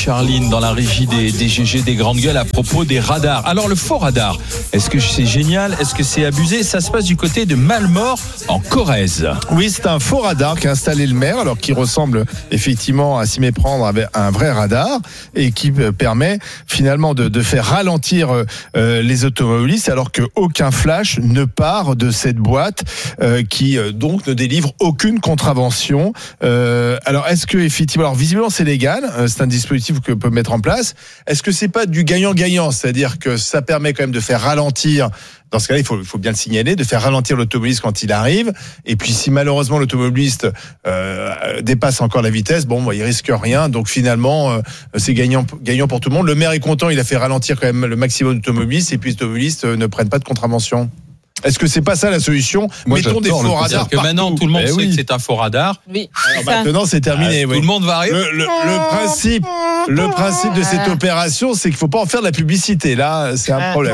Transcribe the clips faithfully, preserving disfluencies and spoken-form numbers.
Charline dans la régie des, des G G des Grandes Gueules à propos des radars. Alors le faux radar, est-ce que c'est génial? Est-ce que c'est abusé? Ça se passe du côté de Malmort en Corrèze. Oui, c'est un faux radar qu'a installé le maire, alors qui ressemble effectivement à s'y méprendre avec un vrai radar et qui permet finalement de, de faire ralentir euh, les automobilistes alors qu'aucun flash ne part de cette boîte euh, qui euh, donc ne délivre aucune contravention. Euh, alors est-ce que effectivement, alors visiblement c'est légal, euh, c'est un dispositif que peut mettre en place. Est-ce que c'est pas du gagnant-gagnant, c'est-à-dire que ça permet quand même de faire ralentir. Dans ce cas-là, il faut, il faut bien le signaler, de faire ralentir l'automobiliste quand il arrive. Et puis, si malheureusement l'automobiliste euh, dépasse encore la vitesse, bon, bah, il risque rien. Donc finalement, euh, c'est gagnant, gagnant pour tout le monde. Le maire est content, il a fait ralentir quand même le maximum d'automobilistes. Et puis, les automobilistes euh, ne prennent pas de contravention. Est-ce que c'est pas ça la solution? Moi, Mettons des faux radars que partout. maintenant tout le monde Eh sait oui. que c'est un faux radar. Oui. Alors maintenant, c'est terminé. Ah, oui. Tout le monde va arriver. Le, le, le principe, le principe de cette opération, c'est qu'il faut pas en faire de la publicité. Là, c'est un problème.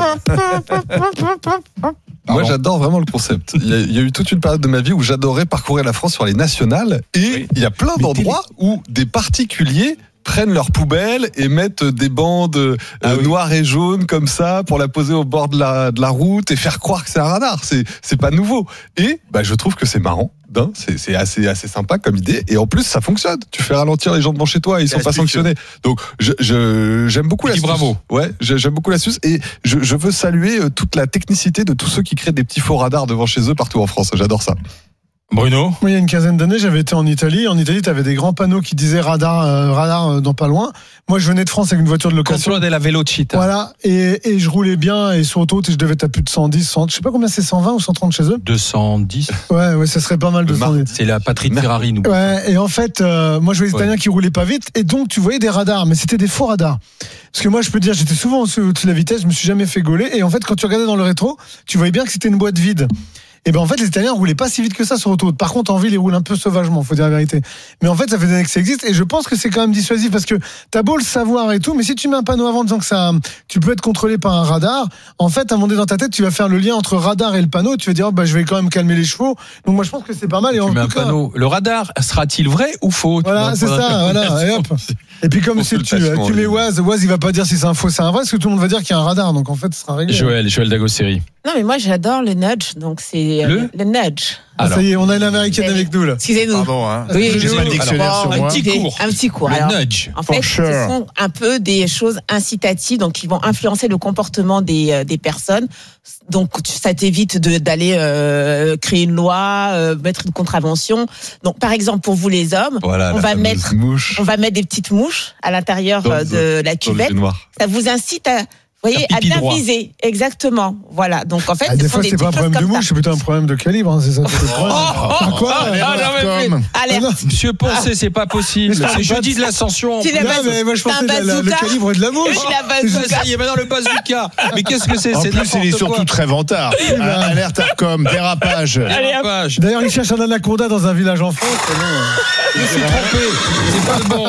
Moi, j'adore vraiment le concept. Il y, a, il y a eu toute une période de ma vie où j'adorais parcourir la France sur les nationales. Et Oui. il y a plein d'endroits où des particuliers prennent leurs poubelles et mettent des bandes euh, Ah oui. noires et jaunes comme ça pour la poser au bord de la, de la route et faire croire que c'est un radar. C'est, c'est pas nouveau. Et bah, je trouve que c'est marrant. D'un, c'est, c'est assez, assez sympa comme idée. Et en plus, ça fonctionne. Tu fais ralentir les gens devant chez toi et ils sont pas sanctionnés. Donc, je, je, j'aime beaucoup l'astuce. Bravo. Ouais, j'aime beaucoup l'astuce. Et je, je veux saluer toute la technicité de tous ceux qui créent des petits faux radars devant chez eux partout en France. J'adore ça. Bruno? Moi, il y a une quinzaine d'années, j'avais été en Italie. En Italie, tu avais des grands panneaux qui disaient radar, euh, radar euh, dans pas loin. Moi, je venais de France avec une voiture de location. Contrôle de la Velocita. Voilà, et, et je roulais bien, et sur autoroute, je devais être à plus de cent dix, cent, je sais pas combien c'est, cent vingt ou cent trente chez eux. deux cent dix. Ouais, ouais, ça serait pas mal de cent dix. C'est la patrie de Ferrari, nous. Ouais, et en fait, euh, moi je voyais les Italiens Ouais. qui roulaient pas vite, et donc tu voyais des radars, mais c'était des faux radars. Parce que moi je peux te dire, j'étais souvent au-dessus de la vitesse, je me suis jamais fait gauler, et en fait quand tu regardais dans le rétro, tu voyais bien que c'était une boîte vide. Et ben en fait les Italiens roulaient pas si vite que ça sur autoroute. Par contre en ville ils roulent un peu sauvagement, faut dire la vérité. Mais en fait ça fait des années que ça existe et je pense que c'est quand même dissuasif parce que t'as beau le savoir et tout, mais si tu mets un panneau avant disant que ça, tu peux être contrôlé par un radar, en fait à un moment donné dans ta tête tu vas faire le lien entre radar et le panneau, et tu vas dire oh, bah je vais quand même calmer les chevaux. Donc moi je pense que c'est pas mal. Et Tu en mets un tout cas, panneau. Le radar sera-t-il vrai ou faux? Tu voilà vois, c'est faudra ça, faire voilà. attention. Et hop. Et puis comme si tu, Consultation tu en mets ligne. Waz, Waz il va pas dire si c'est un faux, c'est un vrai, parce que tout le monde va dire qu'il y a un radar. Donc en fait ce sera réglé. Joël, Joël Dagosseri. Non, mais moi, j'adore le nudge. Donc, c'est euh, Le le nudge. Ah, ça y est, on a une américaine Mais- avec nous là. Excusez-nous. Pardon, hein. Oui, J'ai oui, pas de oui. dictionnaire Alors, sur bon, moi. Un petit ok, cours. Un petit cours. Le Alors, nudge. en fait, For sure. ce sont un peu des choses incitatives, donc qui vont influencer le comportement des, euh, des personnes. Donc, tu- ça t'évite de, d'aller euh, créer une loi, euh, mettre une contravention. Donc, par exemple, pour vous les hommes, Voilà, on la va fameuse mettre, mouche. on va mettre des petites mouches à l'intérieur Dans euh, le- de la Sur le cuvette. jeu noir. Ça vous incite à, vous voyez, Faire à pipi bien droit. viser. Exactement. Voilà. Donc, en fait, Ah, ce des sont fois des c'est pas un petites choses problème de comme mouche, ça. c'est plutôt un problème de calibre, hein, c'est ça. c'est le problème. Ah, quoi ah, euh, ah, non, mais Comme. Alerte. non. Monsieur Poncé, c'est pas possible. Mais C'est c'est un jeudi bas- de l'ascension. en C'est plus. la Non, base- mais moi je c'est un pensais la- la- le bazooka. calibre de la mouche. Oui, la Ah, bazooka. ça y est, maintenant le bazooka. Mais qu'est-ce que c'est? En C'est plus, il est n'importe surtout quoi. très vantard. Alerte Arcom, dérapage. Allez, hop. Dérapage. D'ailleurs, il cherche un anaconda dans un village en France. Je me suis trompé. C'est pas le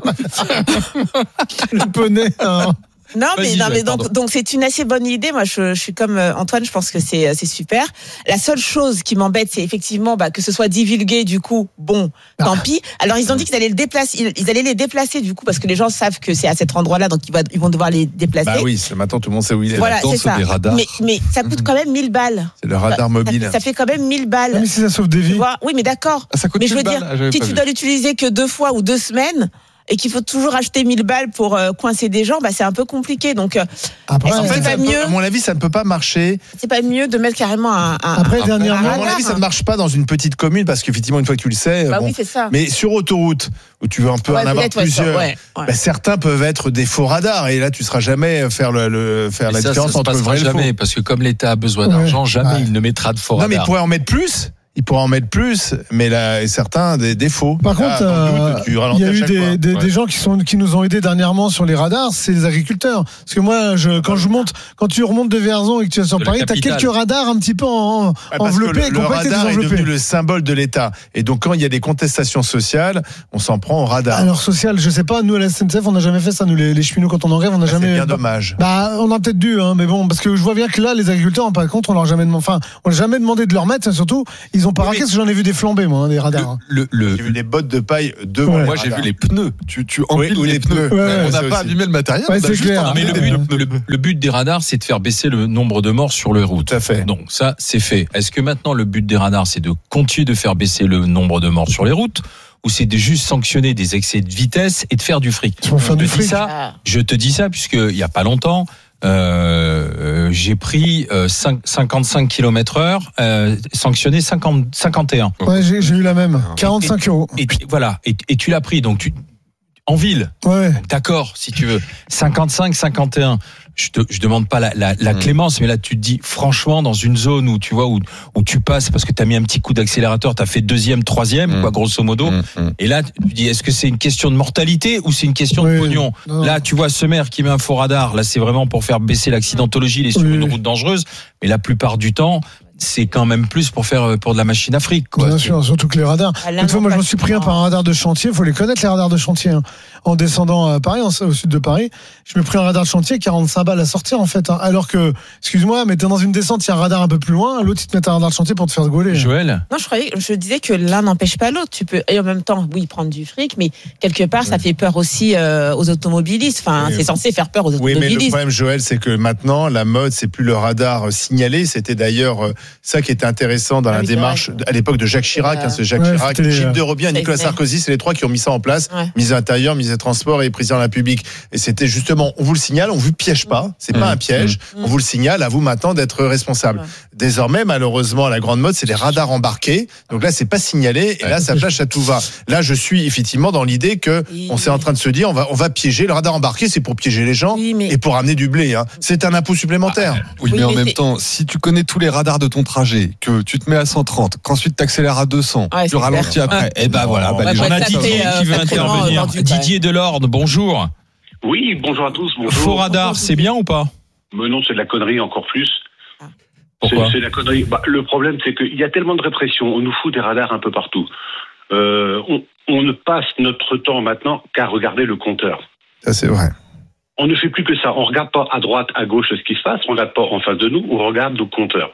bon. Le poney. hein. Non, mais, Vas-y, non, mais Joël, donc, pardon. donc c'est une assez bonne idée. Moi, je, je suis comme euh, Antoine, je pense que c'est, c'est super. La seule chose qui m'embête, c'est effectivement bah, que ce soit divulgué, du coup, bon, tant pis. Alors, ils ont dit qu'ils allaient le déplacer, ils, ils allaient les déplacer, du coup, parce que les gens savent que c'est à cet endroit-là, donc ils, va, ils vont devoir les déplacer. Bah oui, c'est- maintenant tout le monde sait où il est. Voilà, danse c'est ça. des radars. Mais, mais ça coûte quand même mille balles. C'est le radar Ça- mobile. Ça, ça fait quand même mille balles. Ah, mais si ça sauve des Tu vies. vois oui, mais d'accord. Ah, ça coûte Mais je veux mille dire, balles. Ah, j'avais si pas tu vu. dois l'utiliser que deux fois ou deux semaines, et qu'il faut toujours acheter mille balles pour euh, coincer des gens, bah, c'est un peu compliqué. Donc, euh, Après, Est-ce En que fait, c'est ça pas peut- mieux à mon avis, ça ne peut pas marcher. c'est pas mieux de mettre carrément un. un Après, un- dernièrement, un À mon radar, avis, ça hein. ne marche pas dans une petite commune parce qu'effectivement, une fois que tu le sais, Bah bon. oui, c'est ça. Mais sur autoroute, où tu veux un peu Ouais, en avoir peut-être, ouais, plusieurs, ça, ouais, ouais. bah, certains peuvent être des faux radars et là, tu ne seras jamais faire, le, le- faire Mais la ça, différence ça se entre le passera vrai et le faux. jamais, parce que comme l'État a besoin Ouais. d'argent, jamais Ouais. il ne mettra de faux Non, mais il radars. pourrait en mettre plus. Il pourrait en mettre plus, mais là, et certains des défauts. Par contre, euh, il y a eu des, des, Ouais. des gens qui sont qui nous ont aidés dernièrement sur les radars, c'est les agriculteurs. Parce que moi, je, quand je monte, quand tu remontes de Vierzon et que tu vas sur De la Paris, t'as capitale. quelques radars un petit peu en, Ouais, parce enveloppés, que et le, qui le ont pas été radar est désenveloppés. devenu le symbole de l'État. Et donc, quand il y a des contestations sociales, on s'en prend au radar. Alors social, je sais pas. Nous à la S N C F, on n'a jamais fait ça. Nous les, les cheminots, quand on en rêve, on n'a c'est jamais. bien dommage. Bah, on a peut-être dû, hein, mais bon, parce que je vois bien que là, les agriculteurs, par contre, on leur a jamais demandé, enfin, on n'a jamais demandé de leur mettre. Surtout, ils ils ont pas raqué, parce que j'en ai vu des flambés, moi, hein, des radars. hein. Le, le, J'ai vu des bottes de paille devant. Ouais. les Moi, j'ai radars. vu les pneus. Tu, tu empiles ou les, les pneus. pneus. Ouais, on ça n'a pas aussi. abîmé le matériel. Ouais, on a c'est juste clair. empilé Mais le les but, pneus. le, le but des radars, c'est de faire baisser le nombre de morts sur les routes. Tout à fait. Donc ça, c'est fait. Est-ce que maintenant le but des radars, c'est de continuer de faire baisser le nombre de morts sur les routes, ou c'est de juste sanctionner des excès de vitesse et de faire du fric? Ils vont faire Je du te dis fric. ça, Ah. je te dis ça puisque il y a pas longtemps, euh, euh, j'ai pris euh, cinq- cinquante-cinq kilomètres heure, euh, sanctionné cinquante, cinquante et un. Ouais, j'ai, j'ai eu la même. quarante-cinq euros. Et tu- voilà, et, et tu l'as pris donc tu en ville. Ouais. D'accord, si tu veux. cinquante-cinq, cinquante et un. Je te, je demande pas la, la, la Mm. clémence, mais là, tu te dis, franchement, dans une zone où, tu vois, où, où tu passes parce que t'as mis un petit coup d'accélérateur, t'as fait deuxième, troisième, Mm. quoi, grosso modo. Hum, hum. Et là, tu dis, est-ce que c'est une question de mortalité ou c'est une question Oui. de pognon? Non. Là, tu vois, ce maire qui met un faux radar, là, c'est vraiment pour faire baisser l'accidentologie, il est sur Oui. une route dangereuse. Mais la plupart du temps, c'est quand même plus pour faire, pour de la machine à fric, quoi. Bien C'est- sûr, surtout que les radars. Ah, là, Une fois, non, moi, je pas me suis pris un souvent. par un radar de chantier. Il faut les connaître, les radars de chantier. hein. En descendant à Paris, en- au sud de Paris, je me pris un radar de chantier, quarante-cinq balles à sortir, en fait. hein. Alors que, excuse-moi, mais t'es dans une descente, il y a un radar un peu plus loin, l'autre, il te met un radar de chantier pour te faire gauler. Joël? Non, je croyais, je disais que l'un n'empêche pas l'autre. Tu peux, et en même temps, oui, prendre du fric, mais quelque part, ça fait peur aussi euh, aux automobilistes. Enfin, Oui. c'est censé faire peur aux Oui, mais le automobilistes. problème, Joël, c'est que maintenant, la mode, c'est plus le radar signalé. C'était d'ailleurs euh, ça qui était intéressant dans Ah la oui, c'est démarche à l'époque de Jacques Chirac. Euh, hein, c'est Jacques ouais, Chirac, c'était les, Gilles euh, de Robien, c'est Nicolas vrai. Sarkozy, c'est les trois qui ont mis ça en place. Ouais. Mise intérieure, mise transport et président de la République. Et c'était justement, on vous le signale, on vous piège pas. C'est Mmh. pas un piège. Mmh. On vous le signale, à vous maintenant d'être responsable. Ouais. Désormais, malheureusement, la grande mode, c'est les radars embarqués. Donc là, c'est pas signalé. Et là, ça flash à tout va. Là, je suis effectivement dans l'idée que Oui. on s'est en train de se dire, on va, on va piéger. Le radar embarqué, c'est pour piéger les gens Oui, mais- et pour amener du blé. Hein. C'est un impôt supplémentaire. Oui, Oui, mais en mais même c'est- temps, si tu connais tous les radars de ton trajet, que tu te mets à cent trente, qu'ensuite t'accélères à deux cents, Ouais, tu c'est ralentis après, et ben voilà, bah, Ouais, les gens On a ça Didier fait, euh, qui veut sacrément intervenir. vendu, quand Didier Delorme, bonjour. Oui, bonjour à tous. Bonjour. Faux radar, c'est bien ou pas? Mais non, c'est de la connerie encore plus. Pourquoi? C'est c'est de la connerie. Bah, le problème, c'est qu'il y a tellement de répression. On nous fout des radars un peu partout. Euh, on, on ne passe notre temps maintenant qu'à regarder le compteur. Ça, c'est vrai. On ne fait plus que ça. On regarde pas à droite, à gauche ce qui se passe. On regarde pas en face de nous. On regarde nos compteurs.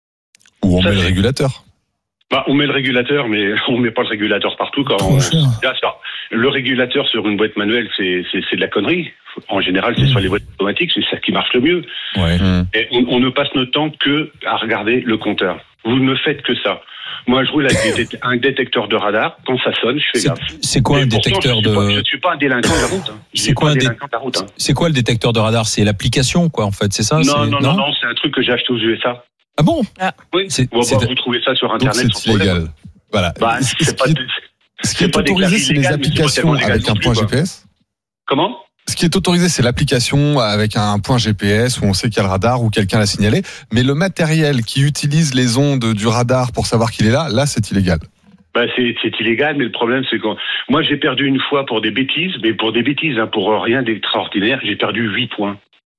Ou on Ça, met le c'est- régulateur. Bah, on met le régulateur, mais on met pas le régulateur partout. Quand Trop on... cher. Là, ça, le régulateur sur une boîte manuelle, c'est c'est- c'est de la connerie. En général, c'est sur les boîtes automatiques, c'est ça qui marche le mieux. Ouais. Et on, on ne passe notre temps que à regarder le compteur. Vous ne faites que ça. Moi, je roule avec des dé- un détecteur de radar. Quand ça sonne, je fais C'est- gaffe. C'est quoi Et un pourtant, détecteur je suis pas- Je de, ne suis pas un délinquant de la route. hein. Je C'est suis quoi pas un un dé- délinquant de la route. hein. c'est quoi le détecteur de radar? C'est l'application, quoi, en fait, c'est ça? Non, C'est- non, non, non, c'est un truc que j'ai acheté aux U S A. Ah bon? Oui. C'est- Bon, c'est- bah, vous trouvez ça sur Donc Internet. c'est sans problème. illégal. Voilà. Bah, Ce c'est pas, qui est- ce qui est c'est pas autorisé, déclaré c'est les illégal, mais c'est pas applications tellement légal avec un non point plus, G quoi. P S. Comment? Ce qui est autorisé, c'est l'application avec un point G P S où on sait qu'il y a le radar ou quelqu'un l'a signalé. Mais le matériel qui utilise les ondes du radar pour savoir qu'il est là, là, c'est illégal. Bah, c'est, c'est illégal, mais le problème, c'est que moi, j'ai perdu une fois pour des bêtises, mais pour des bêtises, hein, pour rien d'extraordinaire, j'ai perdu huit points.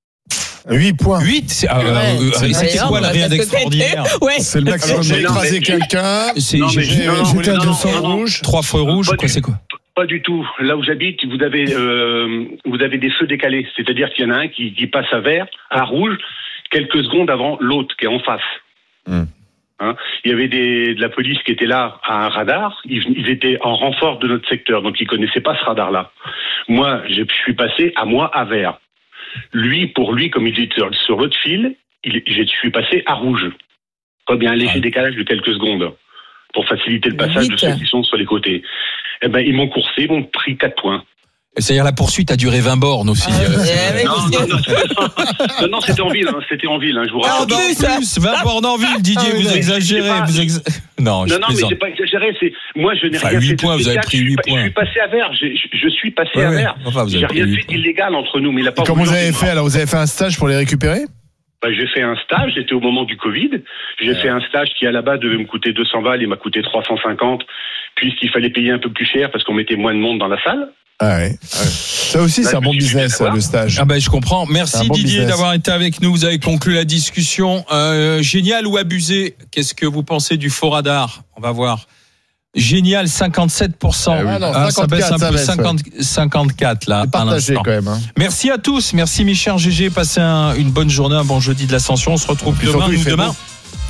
huit points. huit? C'est, ah, Ouais. euh, C'est- c'était Ouais, quoi non, le rien parce que d'extraordinaire? c'était- Ouais. C'est le Alors, maximum. j'ai Mais non, écrasé mais- quelqu'un. C'est- Non, mais j'ai- non, non, j'étais à non, deux non, cents non, non. rouges. Trois feux rouges, Pas quoi, du- c'est quoi? Pas du tout. Là où j'habite, vous avez, euh, vous avez des feux décalés. C'est-à-dire qu'il y en a un qui, qui passe à vert, à rouge, quelques secondes avant l'autre qui est en face. Hmm. Hein, il y avait des, de la police qui était là à un radar. Ils, ils étaient en renfort de notre secteur, donc ils connaissaient pas ce radar-là. Moi, je suis passé à moi à vert. Lui, pour lui, comme il était sur, sur l'autre fil, il, je suis passé à rouge. Comme il y a un léger Ah. décalage de quelques secondes pour faciliter le passage de Vite. ceux qui sont sur les côtés. Eh ben, ils m'ont coursé, ils m'ont pris quatre points. C'est-à-dire la poursuite a duré vingt bornes aussi. Ah, euh, ouais, c'est- ouais, Non, parce que- non, non, non, non, c'était en ville, hein, c'était en ville, hein, je vous Ah, raconte. bah, plus, en plus, vingt bornes en ville, Didier, Ah, oui, vous non, exagérez. c'est pas- Vous exa- Non, je Non, non, mais plaisante. c'est pas exagéré, c'est, moi, je n'ai Enfin, rien huit fait de points, vous avez illégal, pris je suis huit pas- points. Je suis passé à vert, je, je, je suis passé Ouais, à ouais. vert. Enfin, vous avez J'ai pris rien huit fait points. d'illégal entre nous, mais il a pas Et comment voulu vous en avez dire. fait alors? Vous avez fait un stage pour les récupérer? Bah, j'ai fait un stage, j'étais au moment du Covid. J'ai fait un stage qui, à la base, devait me coûter deux cents balles, il m'a coûté trois cent cinquante, puisqu'il fallait payer un peu plus cher parce qu'on mettait moins de monde dans la salle. Ah ouais. Ça aussi, c'est Bah, un bon je suis business, d'accord. le stage. Ah ben je comprends. C'est Merci un bon Didier business. d'avoir été avec nous. Vous avez conclu la discussion. Euh, génial ou abusé? Qu'est-ce que vous pensez du faux radar? On va voir. Génial, cinquante-sept pour cent. Ah oui. Ah non, Ah, ça baisse un cinquante-quatre, peu, ça baisse, cinquante, cinquante-quatre là. C'est à partagé l'instant. quand même. Hein. Merci à tous. Merci Michel G G. Passez un- une bonne journée, un bon jeudi de l'Ascension. On se retrouve Puis demain. surtout, il Nous, fait demain. beau.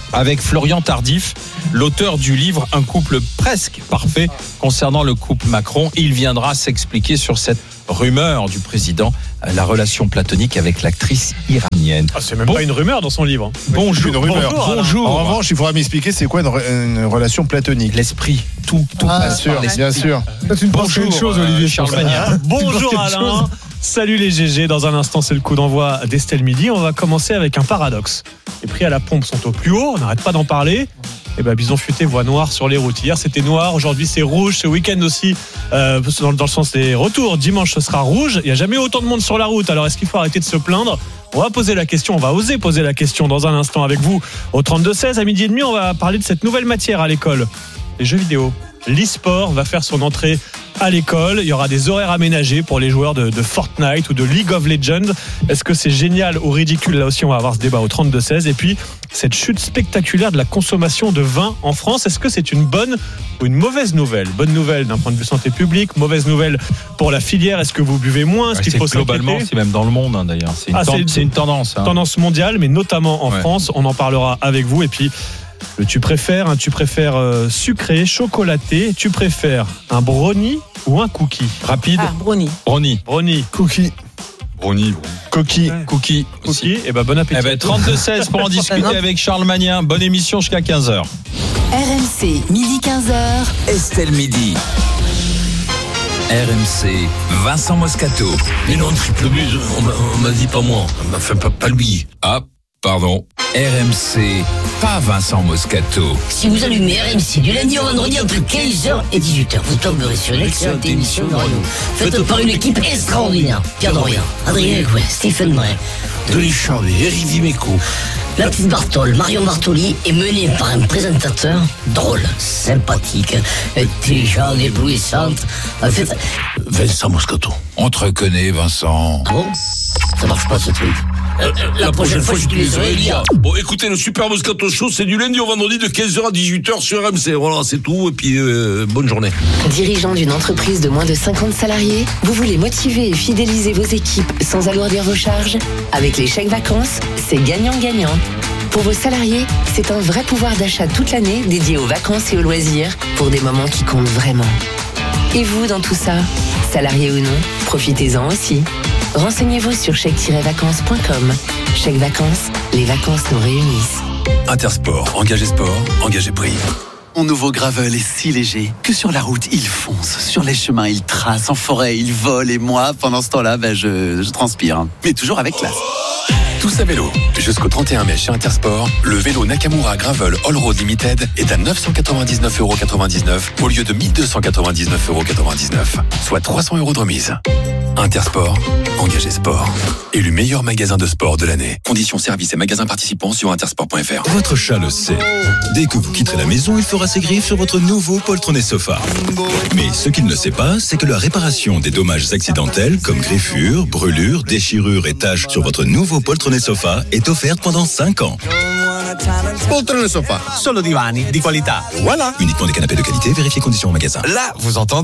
avec Florian Tardif, l'auteur du livre Un couple presque parfait concernant le couple Macron. Il viendra s'expliquer sur cette rumeur du président, la relation platonique avec l'actrice iranienne. Ah, c'est même Bon. pas une rumeur dans son livre. Bonjour, Une rumeur. bonjour, bonjour. En revanche, il faudra m'expliquer c'est quoi une, re- une relation platonique. L'esprit, tout, tout Ah, Bien sûr, bien sûr. Toi, tu ne penses qu'à une chose, Olivier. Charles je pense. Magnin. Bonjour quelque Alain. chose. Salut les G G. Dans un instant, c'est le coup d'envoi d'Estelle Midi. On va commencer avec un paradoxe. Les prix à la pompe sont au plus haut. On n'arrête pas d'en parler. Et ben, Bison Futé voit noir sur les routes. Hier, c'était noir. Aujourd'hui, c'est rouge. Ce week-end aussi, euh, dans, dans le sens des retours. Dimanche, ce sera rouge. Il n'y a jamais eu autant de monde sur la route. Alors, est-ce qu'il faut arrêter de se plaindre ? On va poser la question. On va oser poser la question dans un instant avec vous. Au trente-deux seize, à midi et demi, on va parler de cette nouvelle matière à l'école. Les jeux vidéo. L'e-sport va faire son entrée à l'école. Il y aura des horaires aménagés pour les joueurs de, de Fortnite ou de League of Legends. Est-ce que c'est génial ou ridicule ? Là aussi, on va avoir ce débat au trente-deux seize. Et puis, cette chute spectaculaire de la consommation de vin en France, est-ce que c'est une bonne ou une mauvaise nouvelle ? Bonne nouvelle d'un point de vue santé publique, mauvaise nouvelle pour la filière. Est-ce que vous buvez moins ? Est-ce qu'il C'est faut globalement, s'inquiéter ? c'est même dans le monde hein, d'ailleurs. C'est une, Ah, ten- c'est- c'est une tendance. hein. Tendance mondiale, mais notamment en Ouais. France. On en parlera avec vous. Et puis, le tu préfères, un tu préfères euh, sucré, chocolaté, tu préfères un brownie ou un cookie ? Rapide, Ah, brownie. brownie, Brownie, Cookie. Brownie. Coquille. cookie. aussi. cookie, et ben bon appétit. Eh ben, trente-deux seize pour en discuter avec Charles Magnin. Bonne émission jusqu'à quinze heures. R M C, midi quinze heures. Estelle Midi. R M C, Vincent Moscato. Mais non, triple buse, on m'a, on m'a dit pas moi, enfin pas, pas lui. Ah, pardon. R M C, pas Vincent Moscato. Si vous allumez R M C du lundi au vendredi entre quinze heures et dix-huit heures, vous tomberez sur une excellente émission de radio faite par une équipe extraordinaire. Pierre Dorian, Adrien Gouin, Stephen Brun, Denis Charvet, Eric Dimeco. la petite Bartol, Marion Bartoli est menée par un présentateur drôle, sympathique, intelligent, éblouissante. En fait, Vincent Moscato. On te reconnaît, Vincent. ah bon, ça marche pas ce truc. Euh, La prochaine fois, j'utiliserai Elia. Bon, écoutez, le Super Moscato Show, c'est du lundi au vendredi de quinze heures à dix-huit heures sur R M C. Voilà, c'est tout. Et puis, euh, bonne journée. Dirigeant d'une entreprise de moins de cinquante salariés, vous voulez motiver et fidéliser vos équipes sans alourdir vos charges ? Avec les chèques vacances, c'est gagnant-gagnant. Pour vos salariés, c'est un vrai pouvoir d'achat toute l'année dédié aux vacances et aux loisirs pour des moments qui comptent vraiment. Et vous dans tout ça, salarié ou non, profitez-en aussi. Renseignez-vous sur chèque tiret vacances point com. Chèque vacances, les vacances nous réunissent. Intersport, engagé sport, engagé prix. Mon nouveau gravel est si léger que sur la route, il fonce. Sur les chemins, il trace. En forêt, il vole. Et moi, pendant ce temps-là, ben, je, je transpire. Mais toujours avec classe. Tous à vélo. Jusqu'au trente et un mai chez Intersport, le vélo Nakamura Gravel All Road Limited est à neuf cent quatre-vingt-dix-neuf euros quatre-vingt-dix-neuf au lieu de mille deux cent quatre-vingt-dix-neuf euros quatre-vingt-dix-neuf, soit trois cents euros de remise. Intersport, engagé sport. Élu meilleur magasin de sport de l'année. Conditions services et magasins participants sur intersport point f r. Votre chat le sait. Dès que vous quitterez la maison, il fera ses griffes sur votre nouveau poltronnet sofa. Mais ce qu'il ne sait pas, c'est que la réparation des dommages accidentels comme griffures, brûlures, déchirures et taches sur votre nouveau poltronnet sofa est offerte pendant cinq ans. Poltrone sofa, solo divani di qualità. Voilà. Uniquement des canapés de qualité, vérifiez conditions en magasin. Là, vous entendez ?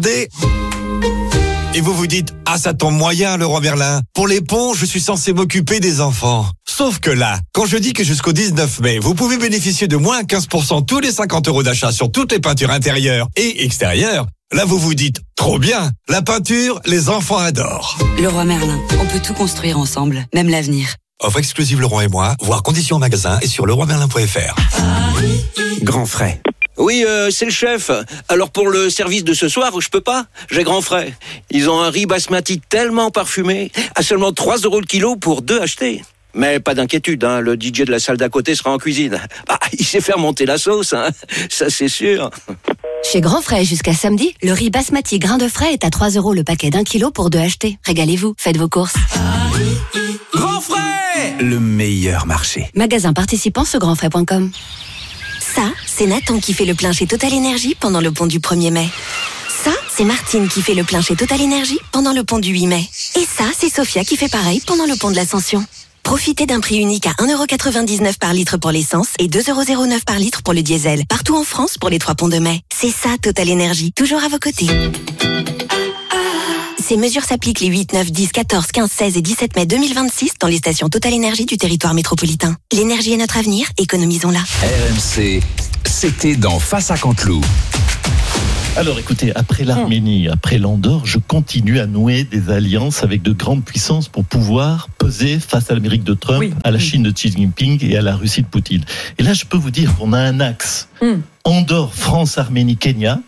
Et vous vous dites, ah ça tombe moyen Leroy Merlin. Pour les ponts, je suis censé m'occuper des enfants. Sauf que là, quand je dis que jusqu'au dix-neuf mai, vous pouvez bénéficier de moins quinze pour cent tous les cinquante euros d'achat sur toutes les peintures intérieures et extérieures, là vous vous dites, trop bien, la peinture, les enfants adorent. Leroy Merlin, on peut tout construire ensemble, même l'avenir. Offre exclusive Leroy et moi, voir conditions en magasin et sur leroy merlin point f r. Grand frais. Oui, euh, c'est le chef. Alors pour le service de ce soir, je peux pas. J'ai grand frais. Ils ont un riz basmati tellement parfumé, à seulement trois euros le kilo pour deux achetés. Mais pas d'inquiétude, hein, le D J de la salle d'à côté sera en cuisine. Bah, il sait faire monter la sauce, hein, ça c'est sûr. Chez Grand Frais, jusqu'à samedi, le riz basmati grain de frais est à trois euros le paquet d'un kilo pour deux achetés. Régalez-vous, faites vos courses. Grand frais, le meilleur marché. Magasin participant sur grand frais point com. Ça, c'est Nathan qui fait le plein chez Total Énergie pendant le pont du premier mai. Ça, c'est Martine qui fait le plein chez Total Énergie pendant le pont du huit mai. Et ça, c'est Sophia qui fait pareil pendant le pont de l'Ascension. Profitez d'un prix unique à un euro quatre-vingt-dix-neuf par litre pour l'essence et deux euros zéro neuf par litre pour le diesel. Partout en France pour les trois ponts de mai. C'est ça, Total Énergie. Toujours à vos côtés. Ces mesures s'appliquent les huit, neuf, dix, quatorze, quinze, seize et dix-sept mai deux mille vingt-six dans les stations Total Énergie du territoire métropolitain. L'énergie est notre avenir, économisons-la. R M C, c'était dans Face à Canteloup. Alors écoutez, après l'Arménie, après l'Andorre, je continue à nouer des alliances avec de grandes puissances pour pouvoir peser face à l'Amérique de Trump, oui. à la Chine de Xi Jinping et à la Russie de Poutine. Et là, je peux vous dire qu'on a un axe. Mm. Andorre, France, Arménie, Kenya,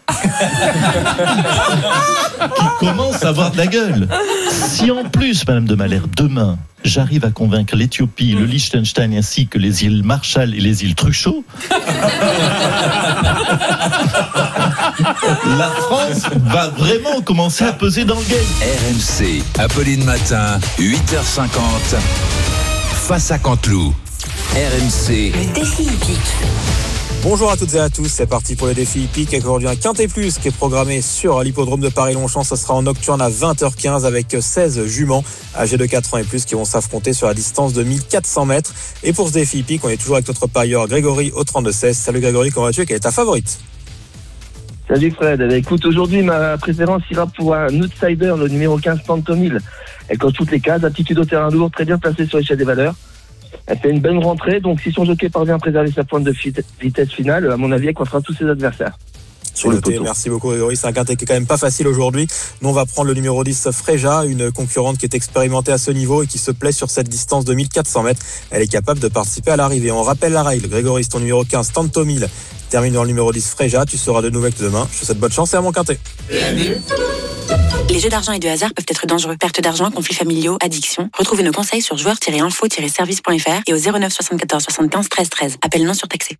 qui commence à avoir de la gueule. Si en plus, Madame de Malherbe, demain, j'arrive à convaincre l'Éthiopie, le Liechtenstein ainsi que les îles Marshall et les îles Truchot, la France va vraiment commencer à peser dans le game. R M C, Apolline Matin, huit heures cinquante, Face à Canteloup. R M C. Le défi hippique. Bonjour à toutes et à tous, c'est parti pour le défi hippique avec aujourd'hui un Quintet Plus qui est programmé sur l'hippodrome de Paris-Longchamp. Ce sera en nocturne à vingt heures quinze avec seize juments âgés de quatre ans et plus qui vont s'affronter sur la distance de mille quatre cents mètres. Et pour ce défi hippique, on est toujours avec notre parieur Grégory au trente-deux seize. Salut Grégory, comment vas-tu? Quelle est ta favorite? Salut Fred, écoute, aujourd'hui ma préférence ira pour un outsider, le numéro quinze, Tantomil. Elle coche toutes les cases, aptitude au terrain lourd, très bien placée sur l'échelle des valeurs. Elle fait une bonne rentrée, donc si son jockey parvient à préserver sa pointe de vitesse finale, à mon avis, elle coiffera tous ses adversaires. Sur le poteau. Merci beaucoup Grégory, c'est un quintet qui est quand même pas facile aujourd'hui. Nous on va prendre le numéro dix, Fréja, une concurrente qui est expérimentée à ce niveau et qui se plaît sur cette distance de mille quatre cents mètres. Elle est capable de participer à l'arrivée. On rappelle la règle, Grégory, c'est ton numéro quinze, Tantomil. Termine dans le numéro dix, Fréja, tu seras de nouveau avec demain. Je te souhaite bonne chance et à mon quintet. Les jeux d'argent et de hasard peuvent être dangereux. Perte d'argent, conflits familiaux, addiction. Retrouvez nos conseils sur joueurs tiret info tiret service point f r et au zéro neuf soixante-quatorze soixante-quinze treize treize. Appel non surtaxé.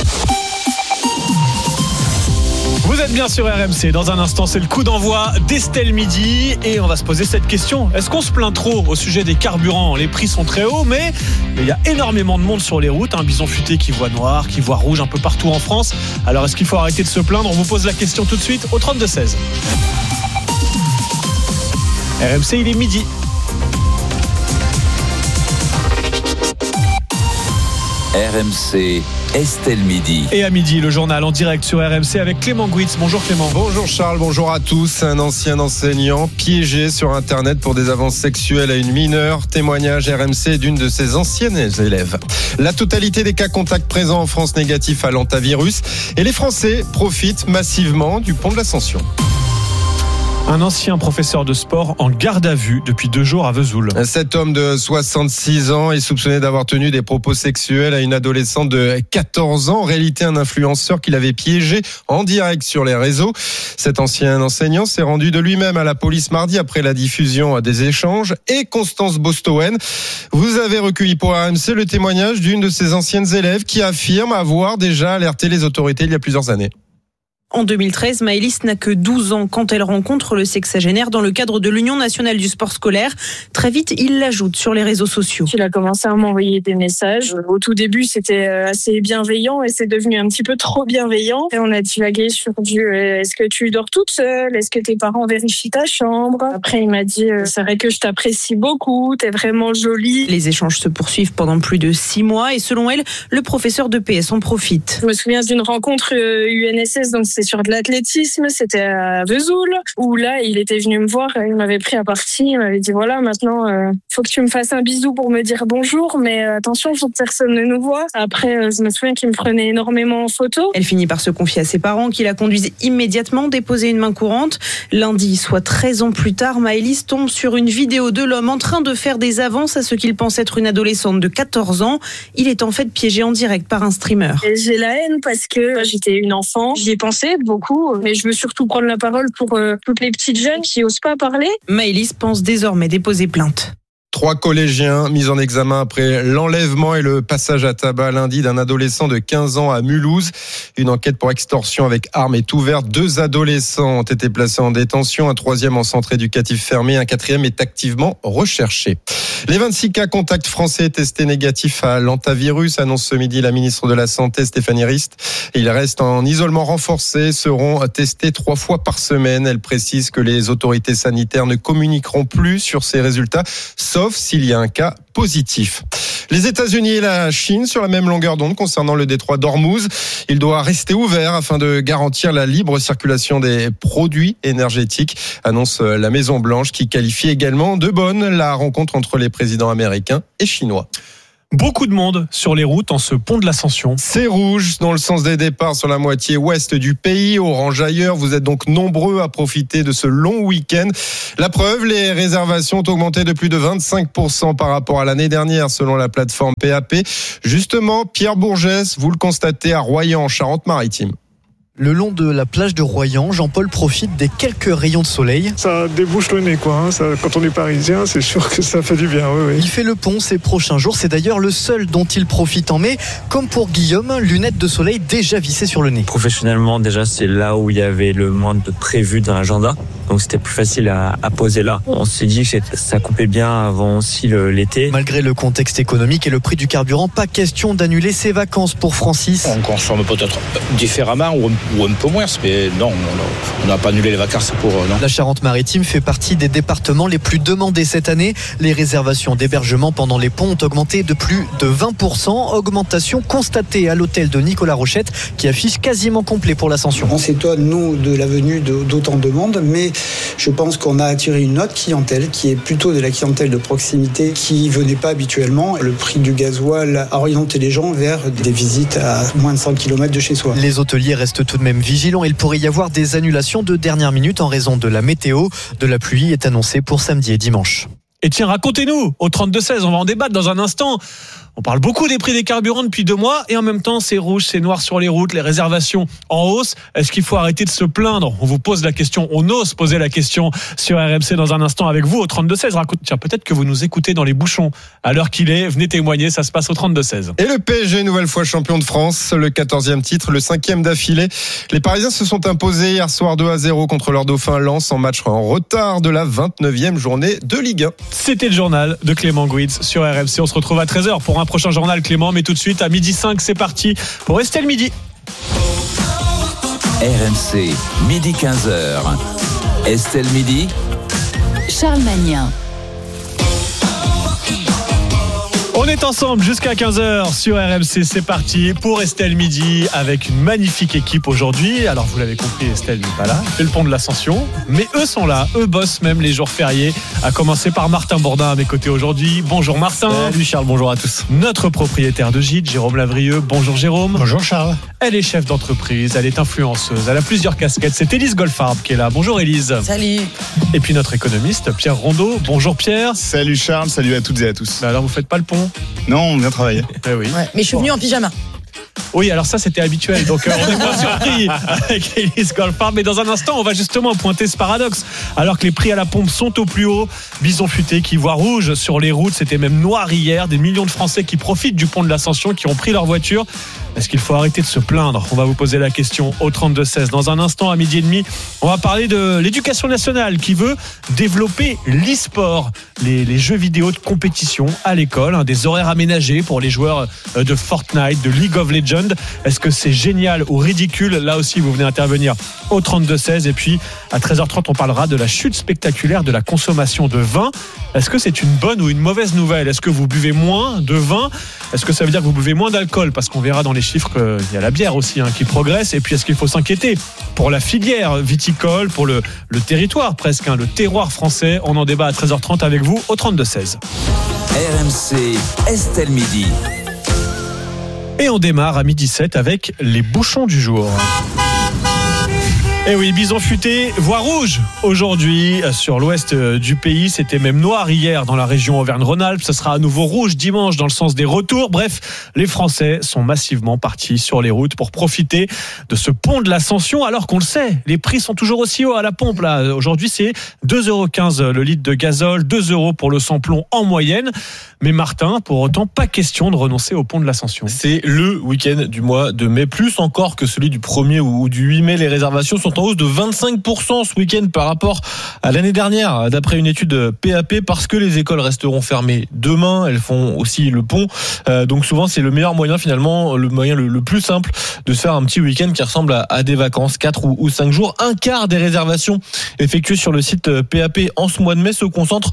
Vous êtes bien sur R M C. Dans un instant, c'est le coup d'envoi d'Estelle Midi. Et on va se poser cette question. Est-ce qu'on se plaint trop au sujet des carburants? Les prix sont très hauts, mais il y a énormément de monde sur les routes. Un bison futé qui voit noir, qui voit rouge un peu partout en France. Alors, est-ce qu'il faut arrêter de se plaindre? On vous pose la question tout de suite au trente-deux seize. R M C, il est midi. R M C, Estelle Midi. Et à midi, le journal en direct sur R M C avec Clément Gouitz. Bonjour Clément. Bonjour Charles, bonjour à tous. Un ancien enseignant piégé sur Internet pour des avances sexuelles à une mineure. Témoignage R M C d'une de ses anciennes élèves. La totalité des cas contacts présents en France négatifs à l'antavirus. Et les Français profitent massivement du pont de l'Ascension. Un ancien professeur de sport en garde à vue depuis deux jours à Vesoul. Cet homme de soixante-six ans est soupçonné d'avoir tenu des propos sexuels à une adolescente de quatorze ans. En réalité, un influenceur qu'il avait piégé en direct sur les réseaux. Cet ancien enseignant s'est rendu de lui-même à la police mardi après la diffusion des échanges. Et Constance Bostowen, vous avez recueilli pour R M C le témoignage d'une de ses anciennes élèves qui affirme avoir déjà alerté les autorités il y a plusieurs années. En deux mille treize, Maëlys n'a que douze ans quand elle rencontre le sexagénaire dans le cadre de l'Union nationale du sport scolaire. Très vite, il l'ajoute sur les réseaux sociaux. Il a commencé à m'envoyer des messages. Au tout début, c'était assez bienveillant et c'est devenu un petit peu trop bienveillant. Et on a divagué sur du « est-ce que tu dors toute seule? Est-ce que tes parents vérifient ta chambre ?» Après, il m'a dit « c'est vrai que je t'apprécie beaucoup, t'es vraiment jolie. » Les échanges se poursuivent pendant plus de six mois et selon elle, le professeur de P S en profite. Je me souviens d'une rencontre U N S S, donc c'est sur de l'athlétisme, c'était à Vesoul, où là, il était venu me voir, il m'avait pris à partie, il m'avait dit voilà, maintenant, euh, faut que tu me fasses un bisou pour me dire bonjour, mais attention, faut que personne ne nous voit. Après, euh, je me souviens qu'il me prenait énormément en photo. Elle finit par se confier à ses parents, qui la conduisent immédiatement déposer une main courante. Lundi, soit treize ans plus tard, Maëlys tombe sur une vidéo de l'homme en train de faire des avances à ce qu'il pense être une adolescente de quatorze ans. Il est en fait piégé en direct par un streamer. Et j'ai la haine parce que j'étais une enfant, j'y ai pensé beaucoup, mais je veux surtout prendre la parole pour euh, toutes les petites jeunes qui osent pas parler. Maëlys pense désormais déposer plainte. Trois collégiens mis en examen après l'enlèvement et le passage à tabac lundi d'un adolescent de quinze ans à Mulhouse. Une enquête pour extorsion avec arme est ouverte. Deux adolescents ont été placés en détention, un troisième en centre éducatif fermé, un quatrième est activement recherché. Les vingt-six cas contacts français testés négatifs à l'antavirus, annonce ce midi la ministre de la Santé Stéphanie Rist. Ils restent en isolement renforcé, seront testés trois fois par semaine. Elle précise que les autorités sanitaires ne communiqueront plus sur ces résultats, sauf s'il y a un cas positif. Les États-Unis et la Chine sur la même longueur d'onde concernant le détroit d'Ormuz. Il doit rester ouvert afin de garantir la libre circulation des produits énergétiques, annonce la Maison-Blanche qui qualifie également de bonne la rencontre entre les présidents américains et chinois. Beaucoup de monde sur les routes en ce pont de l'Ascension. C'est rouge dans le sens des départs sur la moitié ouest du pays, orange ailleurs. Vous êtes donc nombreux à profiter de ce long week-end. La preuve, les réservations ont augmenté de plus de vingt-cinq pour cent par rapport à l'année dernière selon la plateforme P A P. Justement, Pierre Bourgès, vous le constatez à Royan, en Charente-Maritime. Le long de la plage de Royan, Jean-Paul profite des quelques rayons de soleil. Ça débouche le nez, quoi. Hein. Ça, quand on est parisien, c'est sûr que ça fait du bien. Oui, oui. Il fait le pont ces prochains jours. C'est d'ailleurs le seul dont il profite en mai. Comme pour Guillaume, lunettes de soleil déjà vissées sur le nez. Professionnellement, déjà, c'est là où il y avait le moins de prévu dans l'agenda. Donc c'était plus facile à, à poser là. On s'est dit que ça coupait bien avant aussi le, l'été. Malgré le contexte économique et le prix du carburant, pas question d'annuler ses vacances pour Francis. On consomme peut-être différemment ou ou un peu moins, mais non, on n'a pas annulé les vacances pour... Non. La Charente-Maritime fait partie des départements les plus demandés cette année. Les réservations d'hébergement pendant les ponts ont augmenté de plus de vingt pour cent. Augmentation constatée à l'hôtel de Nicolas Rochette qui affiche quasiment complet pour l'Ascension. On s'étonne, nous, de la venue de, d'autant de monde, mais je pense qu'on a attiré une autre clientèle qui est plutôt de la clientèle de proximité qui ne venait pas habituellement. Le prix du gasoil a orienté les gens vers des visites à moins de cent kilomètres de chez soi. Les hôteliers restent tout de même vigilants. Il pourrait y avoir des annulations de dernière minute en raison de la météo. De la pluie est annoncée pour samedi et dimanche. Et tiens, racontez-nous, au trente-deux seize, on va en débattre dans un instant. On parle beaucoup des prix des carburants depuis deux mois et en même temps, c'est rouge, c'est noir sur les routes, les réservations en hausse. Est-ce qu'il faut arrêter de se plaindre ? On vous pose la question, on ose poser la question sur R M C dans un instant avec vous au trente-deux seize. Tiens, peut-être que vous nous écoutez dans les bouchons à l'heure qu'il est. Venez témoigner, ça se passe au trente-deux seize. Et le P S G, nouvelle fois champion de France, le quatorzième titre, le cinquième d'affilée. Les Parisiens se sont imposés hier soir deux à zéro contre leur dauphin Lens en match en retard de la vingt-neuvième journée de Ligue un. C'était le journal de Clément Gouitz sur R M C. On se retrouve à treize heures pour un prochain journal, Clément, mais tout de suite à midi cinq, c'est parti pour Estelle Midi. R M C, midi quinze heures. Estelle Midi. Charles Magnin. On est ensemble jusqu'à quinze heures sur R M C, c'est parti pour Estelle Midi avec une magnifique équipe aujourd'hui. Alors vous l'avez compris, Estelle n'est pas là, c'est le pont de l'Ascension, mais eux sont là, eux bossent même les jours fériés, à commencer par Martin Bourdin à mes côtés aujourd'hui. Bonjour Martin. Salut Charles, bonjour à tous. Notre propriétaire de gîte, Jérôme Lavrieux. Bonjour Jérôme. Bonjour Charles. Elle est chef d'entreprise, elle est influenceuse, elle a plusieurs casquettes. C'est Élise Goldfarb qui est là. Bonjour Élise. Salut. Et puis notre économiste, Pierre Rondeau. Bonjour Pierre. Salut Charles, salut à toutes et à tous. Bah alors vous faites pas le pont ? Non, on vient travailler. Eh oui. Ouais, mais je suis venu en pyjama. Oui, alors ça c'était habituel, donc euh, on n'est pas surpris avec Élise Goldfarb. Mais dans un instant, on va justement pointer ce paradoxe. Alors que les prix à la pompe sont au plus haut, Bison Futé qui voit rouge sur les routes, c'était même noir hier. Des millions de Français qui profitent du pont de l'Ascension, qui ont pris leur voiture. Est-ce qu'il faut arrêter de se plaindre ? On va vous poser la question au trente-deux seize. Dans un instant, à midi et demi, on va parler de l'éducation nationale qui veut développer l'e-sport, les, les jeux vidéo de compétition à l'école, hein, des horaires aménagés pour les joueurs de Fortnite, de League of Legends. Est-ce que c'est génial ou ridicule ? Là aussi, vous venez intervenir au trente-deux seize. Et puis, à treize heures trente, on parlera de la chute spectaculaire de la consommation de vin. Est-ce que c'est une bonne ou une mauvaise nouvelle ? Est-ce que vous buvez moins de vin ? Est-ce que ça veut dire que vous buvez moins d'alcool ? Parce qu'on verra dans les chiffres qu'il y a la bière aussi hein, qui progresse. Et puis, est-ce qu'il faut s'inquiéter pour la filière viticole, pour le, le territoire presque, hein, le terroir français ? On en débat à treize heures trente avec vous au trente-deux seize. R M C, Estelle Midi. Et on démarre à midi sept avec les bouchons du jour. Eh oui, Bison Futé voit rouge aujourd'hui sur l'ouest du pays. C'était même noir hier dans la région Auvergne-Rhône-Alpes. Ce sera à nouveau rouge dimanche dans le sens des retours. Bref, les Français sont massivement partis sur les routes pour profiter de ce pont de l'Ascension. Alors qu'on le sait, les prix sont toujours aussi hauts à la pompe. Là, aujourd'hui, c'est deux euros quinze le litre de gazole, deux euros pour le sans-plomb en moyenne. Mais Martin, pour autant, pas question de renoncer au pont de l'Ascension. C'est le week-end du mois de mai, plus encore que celui du premier ou du huit mai. Les réservations sont en hausse de vingt-cinq pour cent ce week-end par rapport à l'année dernière, d'après une étude P A P, parce que les écoles resteront fermées demain. Elles font aussi le pont. Euh, donc souvent, c'est le meilleur moyen, finalement, le moyen le, le plus simple de se faire un petit week-end qui ressemble à, à des vacances, quatre ou, ou cinq jours. Un quart des réservations effectuées sur le site P A P en ce mois de mai se concentrent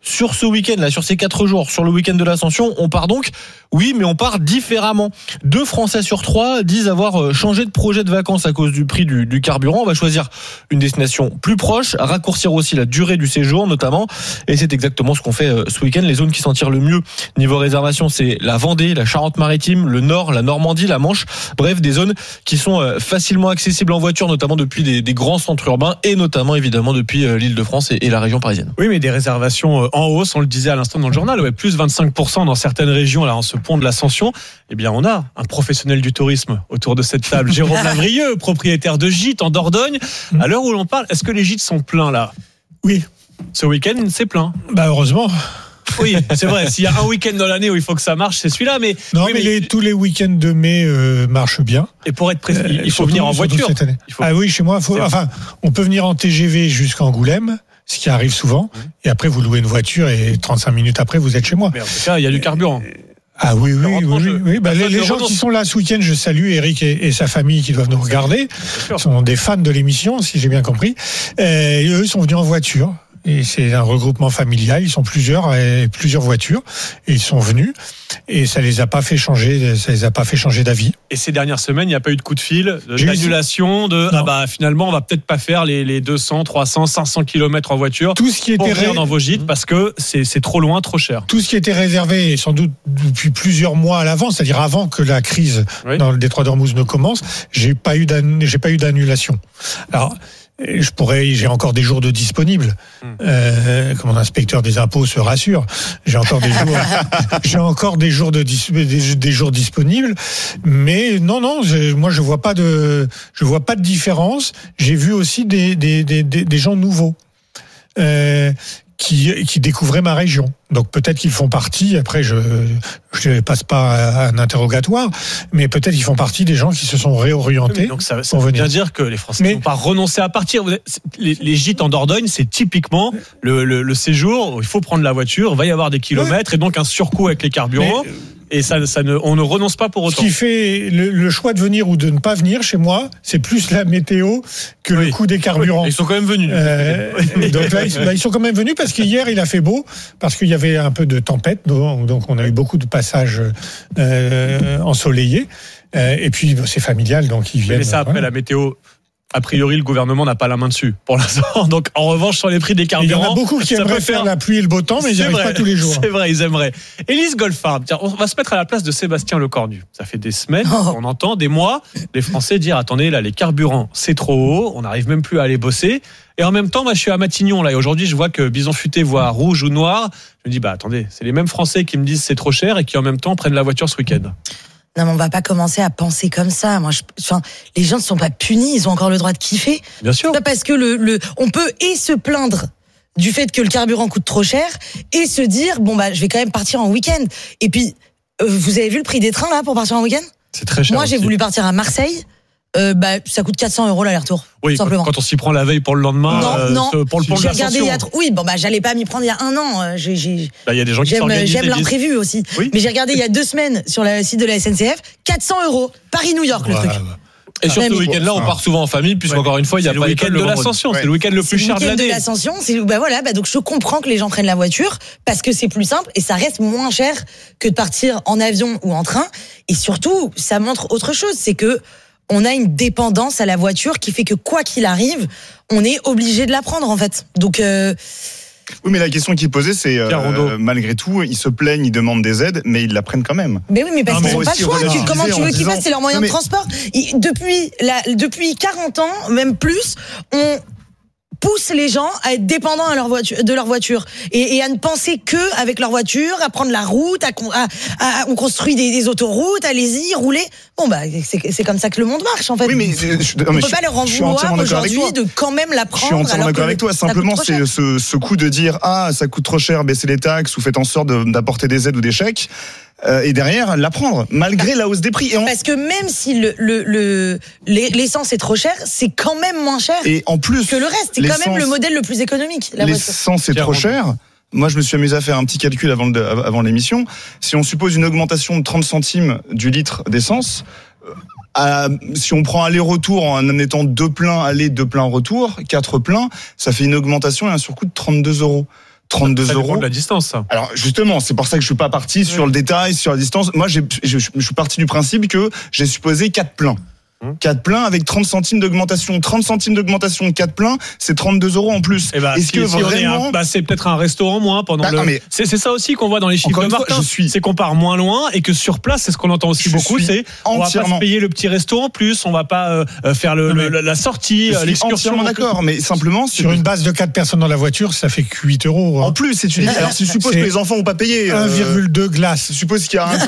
sur ce week-end, là, sur ces quatre jours, sur le week-end de l'Ascension, on part donc, oui, mais on part différemment. Deux Français sur trois disent avoir changé de projet de vacances à cause du prix du, du carburant. On va choisir une destination plus proche, raccourcir aussi la durée du séjour, notamment. Et c'est exactement ce qu'on fait ce week-end. Les zones qui s'en tirent le mieux niveau réservation, c'est la Vendée, la Charente-Maritime, le Nord, la Normandie, la Manche. Bref, des zones qui sont facilement accessibles en voiture, notamment depuis des, des grands centres urbains et notamment évidemment depuis l'Île-de-France et, et la région parisienne. Oui, mais des réservations en hausse, on le disait à l'instant dans le journal, ouais, plus vingt-cinq pour cent dans certaines régions, là, en ce pont de l'Ascension. Eh bien, on a un professionnel du tourisme autour de cette table, Jérôme Lavrieux, propriétaire de gîtes en Dordogne. À l'heure où l'on parle, est-ce que les gîtes sont pleins là ? Oui. Ce week-end, c'est plein. Bah heureusement. Oui, c'est vrai. S'il y a un week-end dans l'année où il faut que ça marche, c'est celui-là. Mais non, oui, mais, mais les, tous les week-ends de mai euh, marchent bien. Et pour être précis, Euh, il faut surtout- venir en surtout voiture. cette année. Il faut- Ah oui, chez moi, faut, enfin, on peut venir en T G V jusqu'à Angoulême, ce qui arrive souvent. Et après, vous louez une voiture et trente-cinq minutes après, vous êtes chez moi. Mais en tout cas, il y a du carburant. Ah oui, oui, oui, oui, je- oui. Bah, les, personne les ne gens renonce. qui sont là ce week-end, je salue Eric et, et sa famille qui doivent nous regarder. sûr. Ils sont des fans de l'émission, si j'ai bien compris. Euh, et eux sont venus en voiture. Et c'est un regroupement familial. Ils sont plusieurs, et plusieurs voitures. Et ils sont venus. Et ça les a pas fait changer, ça les a pas fait changer d'avis. Et ces dernières semaines, il n'y a pas eu de coup de fil, de- J'ai eu- d'annulation, de Non. ah bah finalement on va peut-être pas faire les, les deux cents, trois cents, cinq cents kilomètres en voiture. Tout ce qui pour était venir ré- dans vos gîtes parce que c'est c'est trop loin, trop cher. Tout ce qui était réservé, et sans doute depuis plusieurs mois à l'avance, c'est-à-dire avant que la crise Oui. dans le détroit d'Ormuz ne commence, j'ai pas eu d'ann- j'ai pas eu d'annulation. Alors, je pourrais, j'ai encore des jours de disponibles. Hmm. Euh, comme mon inspecteur des impôts se rassure, j'ai encore des jours, j'ai encore des jours de dis- des, des jours disponibles. Mais non, non, je- moi je vois pas de, je vois pas de différence. J'ai vu aussi des des des, des, des gens nouveaux. Euh, qui, qui découvraient ma région. Donc peut-être qu'ils font partie, après je je passe pas à un interrogatoire, mais peut-être qu'ils font partie des gens qui se sont réorientés. Oui, donc ça, ça pour veut venir. bien dire que les Français Mais- n'ont pas renoncé à partir. Vous êtes- Les, les gîtes en Dordogne, c'est typiquement le, le, le séjour où il faut prendre la voiture, il va y avoir des kilomètres et donc un surcoût avec les carburants. Mais- Et ça, ça ne, on ne renonce pas pour Ce autant. qui fait le, le choix de venir ou de ne pas venir chez moi, c'est plus la météo que le coût des carburants. Ils sont quand même venus. Euh, donc là, ils, bah, ils sont quand même venus parce qu'hier il a fait beau, parce qu'il y avait un peu de tempête, donc, donc on a eu beaucoup de passages euh, ensoleillés. Euh, et puis c'est familial, donc ils viennent. Mais ça, après, voilà. la météo, a priori, le gouvernement n'a pas la main dessus pour l'instant. Donc, en revanche, sur les prix des Il y carburants. en a beaucoup qui ça aimeraient peut faire la pluie et le beau temps, mais ils n'y C'est arrivent vrai, pas tous les jours. C'est vrai, ils aimeraient. Élise Goldfarb, tiens, on va se mettre à la place de Sébastien Lecornu. Ça fait des semaines qu'on entend, des mois, les Français dire attendez, là, les carburants, c'est trop haut, on n'arrive même plus à aller bosser. Et en même temps, moi, je suis à Matignon, là, et aujourd'hui, je vois que Bison Futé voit rouge ou noir. Je me dis, bah, attendez, c'est les mêmes Français qui me disent c'est trop cher et qui en même temps prennent la voiture ce week-end. Non, mais on va pas commencer à penser comme ça. Moi, je, enfin, les gens ne sont pas punis, ils ont encore le droit de kiffer. Bien sûr. Pas parce que le, le, on peut et se plaindre du fait que le carburant coûte trop cher et se dire bon bah je vais quand même partir en week-end. Et puis euh, vous avez vu le prix des trains là pour partir en week-end ? C'est très cher. Moi, j'ai aussi. voulu partir à Marseille. Euh, bah, ça coûte quatre cents euros l'aller-retour. Oui, tout simplement. quand on s'y prend la veille pour le lendemain, Non, euh, non. ce- pour le pont de J'ai regardé il y a l'Ascension. trop- Oui, bon bah j'allais pas m'y prendre il y a un an. Euh, J'ai, j'ai... Bah, il y a des gens qui J'aime, s'organisent. j'aime et disent- l'imprévu aussi. Oui. Mais j'ai regardé il y a deux semaines sur le site de la S N C F, quatre cents euros, Paris-New York le Ouais, truc. ouais. Et sur Ouais, ce mais- week-end-là, on part souvent en famille, puisqu'encore une fois, il n'y a C'est le pas week-end école de le vendredi. l'Ascension, Ouais. c'est le week-end le plus C'est le cher de week-end de l'année. l'Ascension, c'est bah voilà, bah donc je comprends que les gens prennent la voiture parce que c'est plus simple et ça reste moins cher que de partir en avion ou en train. Et surtout, ça montre autre chose, c'est que on a une dépendance à la voiture qui fait que quoi qu'il arrive, on est obligé de la prendre en fait. Donc euh, Oui, mais la question qui est posée, c'est Pierre Rondeau. euh, malgré tout, ils se plaignent, ils demandent des aides, mais ils la prennent quand même. mais oui, mais parce Non, qu'ils mais n'ont pas le aussi choix. Tu- relativiser comment tu en veux qu'ils disant- fassent ? C'est leur moyen Non, mais- de transport. Ils- depuis, la, depuis quarante ans, même plus, on pousse les gens à être dépendants à leur voiture, de leur voiture et, et à ne penser que avec leur voiture, à prendre la route, à, con- à, à- on construit des, des autoroutes, allez-y, roulez. Bon bah c'est, c'est comme ça que le monde marche en fait. Oui, mais je- je- non, on mais peut je- pas leur en je suis vouloir entièrement d'accord avec aujourd'hui toi. de quand même la Je prendre. suis entièrement alors d'accord que avec toi. ça coûte Simplement, trop c'est cher. ce, ce coup de dire ah ça coûte trop cher, baissez les taxes ou faites en sorte de- d'apporter des aides ou des chèques. Euh, et derrière, la prendre, malgré la hausse des prix. Et, on- Parce que même si le, le, le, l'essence est trop cher, c'est quand même moins cher et en plus, que le reste. C'est quand même l'essence- le modèle le plus économique. La voiture. l'essence est Pierre trop Rondeau. cher. Moi, je me suis amusé à faire un petit calcul avant, le- avant l'émission. Si on suppose une augmentation de trente centimes du litre d'essence, euh, à- si on prend aller-retour en admettant deux pleins aller, deux pleins retour, quatre pleins, ça fait une augmentation et un surcoût de trente-deux euros. trente-deux ça euros. dépend de la distance, ça. Alors justement, c'est pour ça que je suis pas parti sur oui. le détail, sur la distance. Moi, j'ai, je, je suis parti du principe que j'ai supposé quatre pleins. quatre pleins avec trente centimes d'augmentation. trente centimes d'augmentation, quatre pleins, c'est trente-deux euros en plus. Et bah, Est-ce si, que si vraiment. Un, bah, c'est peut-être un restaurant moins pendant bah, le. Non, mais... c'est, c'est ça aussi qu'on voit dans les chiffres de Martin. Fois, je suis... C'est qu'on part moins loin et que sur place, c'est ce qu'on entend aussi je beaucoup, c'est on va pas se payer le petit resto en plus, on va pas euh, faire le, non, le, la sortie, je suis l'excursion. Entièrement d'accord, mais simplement. Sur une base de quatre personnes dans la voiture, ça fait que huit euros. En plus, c'est une. Alors, si tu supposes que les enfants n'ont pas payé. un virgule deux glaces. Tu supposes qu'il y a un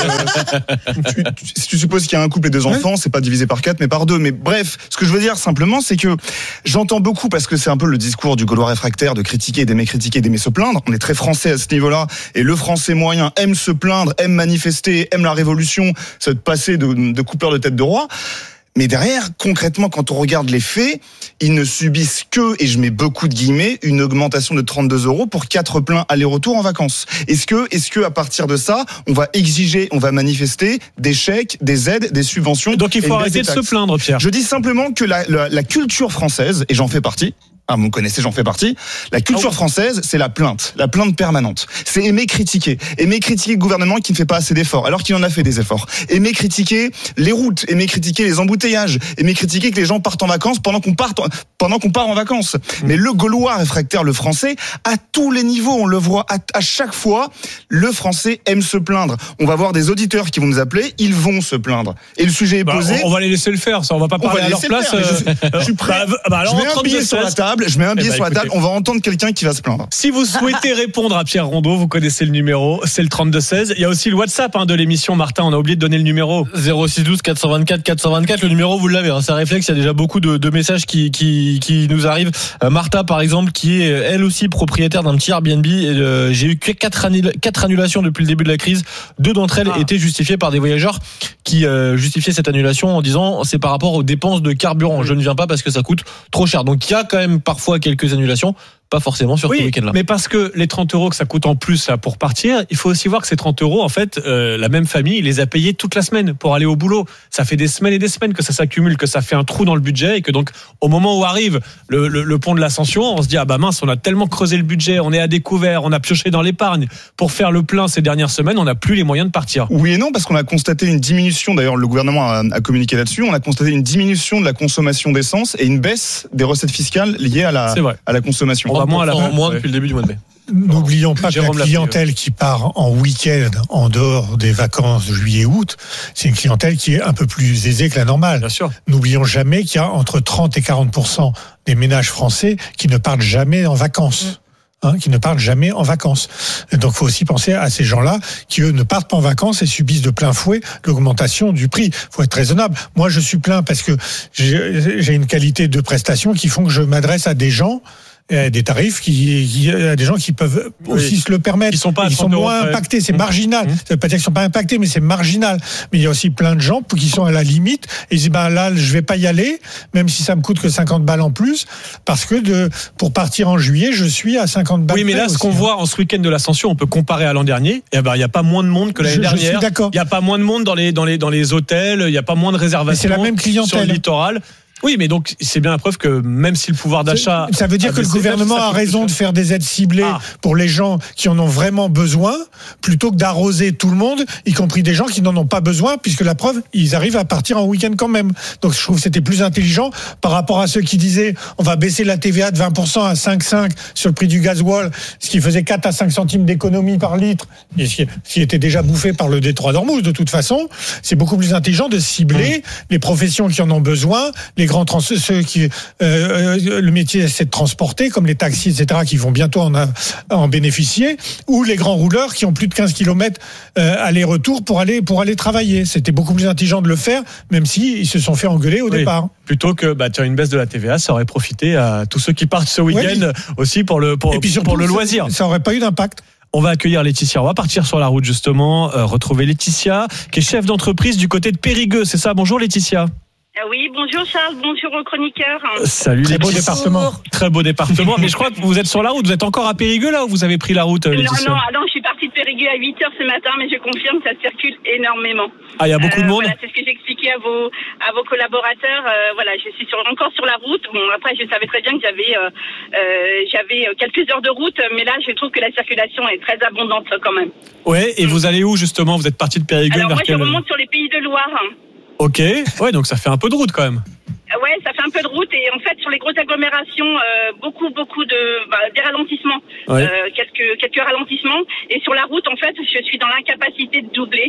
couple. Si tu supposes qu'il y a un couple et deux enfants, c'est pas divisé par quatre, mais par deux. Mais bref, ce que je veux dire simplement, c'est que j'entends beaucoup, parce que c'est un peu le discours du Gaulois réfractaire, de critiquer, d'aimer critiquer, d'aimer se plaindre. On est très français à ce niveau-là, et le français moyen aime se plaindre, aime manifester, aime la révolution, ça veut passer de, de coupeur de tête de roi. Mais derrière, concrètement, quand on regarde les faits, ils ne subissent que, et je mets beaucoup de guillemets, une augmentation de trente-deux euros pour quatre pleins aller-retour en vacances. Est-ce que, est-ce que, à partir de ça, on va exiger, on va manifester des chèques, des aides, des subventions? Donc il faut arrêter de se plaindre, Pierre. Je dis simplement que la, la, la culture française, et j'en fais partie, ah, vous me connaissez, j'en fais partie. La culture française, c'est la plainte, la plainte permanente. C'est aimer critiquer, aimer critiquer le gouvernement qui ne fait pas assez d'efforts, alors qu'il en a fait des efforts. Aimer critiquer les routes, aimer critiquer les embouteillages, aimer critiquer que les gens partent en vacances pendant qu'on part, pendant qu'on part en vacances. Mais le Gaulois réfractaire, le français, à tous les niveaux, on le voit, à, à chaque fois, le français aime se plaindre. On va voir des auditeurs qui vont nous appeler, ils vont se plaindre. Et le sujet est bah, posé. On va les laisser le faire, ça, on va pas parler à leur place. Faire, je, je suis prêt. Bah, bah, alors, je mets un billet sur la table. Je mets un billet eh ben, sur la table, on va entendre quelqu'un qui va se plaindre. Si vous souhaitez répondre à Pierre Rondeau, vous connaissez le numéro, c'est le trente-deux seize. Il y a aussi le WhatsApp hein, de l'émission, Martin, on a oublié de donner le numéro. zéro six douze quatre cent vingt-quatre quatre cent vingt-quatre, le numéro vous l'avez, hein, ça réflexe, il y a déjà beaucoup de, de messages qui, qui, qui nous arrivent. Euh, Martha par exemple, qui est elle aussi propriétaire d'un petit Airbnb, et, euh, j'ai eu quatre annulations depuis le début de la crise, deux d'entre elles ah. étaient justifiées par des voyageurs qui euh, justifiaient cette annulation en disant c'est par rapport aux dépenses de carburant, je ne viens pas parce que ça coûte trop cher. Donc il y a quand même parfois quelques annulations, pas forcément sur oui, ce week-end-là. Mais parce que les trente euros que ça coûte en plus là, pour partir, il faut aussi voir que ces trente euros, en fait, euh, la même famille les a payés toute la semaine pour aller au boulot. Ça fait des semaines et des semaines que ça s'accumule, que ça fait un trou dans le budget et que donc au moment où arrive le, le, le pont de l'Ascension, on se dit ah bah mince, on a tellement creusé le budget, on est à découvert, on a pioché dans l'épargne pour faire le plein ces dernières semaines, on n'a plus les moyens de partir. Oui et non, parce qu'on a constaté une diminution, d'ailleurs le gouvernement a, a communiqué là-dessus, on a constaté une diminution de la consommation d'essence et une baisse des recettes fiscales liées à la, à la consommation. On va moins à la moins depuis le début du mois de mai. N'oublions pas Jérôme que la clientèle qui part en week-end en dehors des vacances de juillet-août, c'est une clientèle qui est un peu plus aisée que la normale. Bien sûr. N'oublions jamais qu'il y a entre trente et quarante pour cent des ménages français qui ne partent jamais en vacances. Hein, qui ne partent jamais en vacances. Donc, il faut aussi penser à ces gens-là qui, eux, ne partent pas en vacances et subissent de plein fouet l'augmentation du prix. Il faut être raisonnable. Moi, je suis plein parce que j'ai, j'ai une qualité de prestation qui font que je m'adresse à des gens des tarifs qui, qui a des gens qui peuvent aussi oui. se le permettre. Ils sont pas ils sont moins impactés, c'est marginal. Mmh. Ça veut pas dire qu'ils sont pas impactés, mais c'est marginal. Mais il y a aussi plein de gens qui sont à la limite et ils disent ben là je vais pas y aller, même si ça me coûte que cinquante balles en plus, parce que de pour partir en juillet je suis à cinquante balles. Oui, mais là ce qu'on hein. voit en ce week-end de l'Ascension, on peut comparer à l'an dernier. Et ben il y a pas moins de monde que l'année je, dernière. Je suis d'accord. Il y a pas moins de monde dans les dans les dans les hôtels. Il y a pas moins de réservations. Mais c'est la même clientèle sur le littoral. Oui, mais donc c'est bien la preuve que même si le pouvoir d'achat, ça veut dire que le gouvernement a raison de faire des aides ciblées ah. pour les gens qui en ont vraiment besoin, plutôt que d'arroser tout le monde, y compris des gens qui n'en ont pas besoin, puisque la preuve, ils arrivent à partir en week-end quand même. Donc je trouve que c'était plus intelligent par rapport à ceux qui disaient on va baisser la T V A de vingt pour cent à cinq virgule cinq sur le prix du gasoil, ce qui faisait quatre à cinq centimes d'économie par litre, et ce qui était déjà bouffé par le détroit d'Ormuz de toute façon. C'est beaucoup plus intelligent de cibler mmh. les professions qui en ont besoin, les grands trans- ceux qui euh, le métier c'est de transporter comme les taxis et cetera qui vont bientôt en, a, en bénéficier, ou les grands rouleurs qui ont plus de quinze kilomètres euh, aller-retour pour aller pour aller travailler. C'était beaucoup plus intelligent de le faire, même si ils se sont fait engueuler au oui. départ. Plutôt que bah tiens une baisse de la T V A, ça aurait profité à tous ceux qui partent ce week-end oui, oui. aussi pour le pour, et puis surtout, pour le loisir. Ça aurait pas eu d'impact. On va accueillir Laetitia. On va partir sur la route justement, euh, retrouver Laetitia, qui est chef d'entreprise du côté de Périgueux. C'est ça. Bonjour Laetitia. Oui, bonjour Charles, bonjour aux chroniqueurs. Salut, très beau Laetitia. département. Très beau département, mais je crois que vous êtes sur la route, vous êtes encore à Périgueux là ou vous avez pris la route Laetitia? Non, non, non, je suis partie de Périgueux à huit heures ce matin, mais je confirme que ça circule énormément. Ah, il y a beaucoup euh, de monde Voilà, c'est ce que j'expliquais merci à vos à vos collaborateurs. Euh, voilà, je suis sur, encore sur la route. Bon, après, je savais très bien que j'avais euh, euh, j'avais quelques heures de route, mais là, je trouve que la circulation est très abondante quand même. Ouais, et vous allez où justement? Vous êtes parti de Périgueux Alors vers moi, quel... je remonte sur les Pays de Loire. Ok, ouais, donc ça fait un peu de route quand même. Ouais, ça fait un peu de route et en fait sur les grosses agglomérations, euh, beaucoup beaucoup de bah, des ralentissements, ouais. euh, quelques quelques ralentissements et sur la route en fait je suis dans l'incapacité de doubler